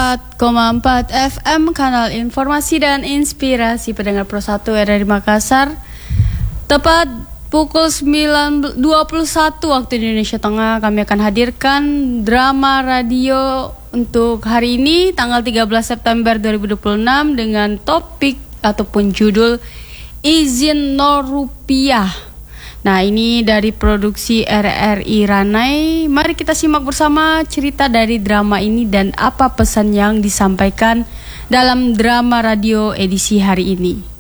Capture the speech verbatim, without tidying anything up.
empat koma empat F M, kanal informasi dan inspirasi pendengar Pro satu R R I Makassar. Tepat pukul sembilan dua puluh satu waktu Indonesia Tengah, kami akan hadirkan drama radio untuk hari ini tanggal tiga belas September dua ribu dua puluh enam dengan topik ataupun judul Izin Nol Rupiah. Nah, ini dari produksi R R I Ranai. Mari kita simak bersama cerita dari drama ini dan apa pesan yang disampaikan dalam drama radio edisi hari ini.